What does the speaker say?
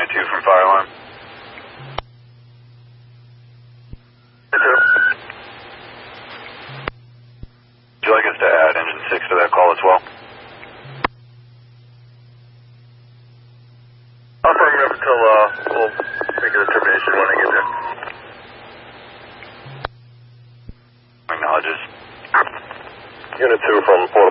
2 from fire alarm. Would you like us to add engine 6 to that call as well? I'll firm it up until we'll make a determination when I get there. Acknowledges. Unit 2 from Port